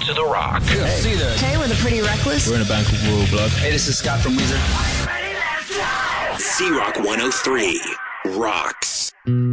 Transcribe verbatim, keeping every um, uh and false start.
to the rock. Yeah, hey. See that. Hey, we're the Pretty Reckless. We're in a band called Royal Blood. Hey, this is Scott from Weezer. C-Rock one oh three rocks.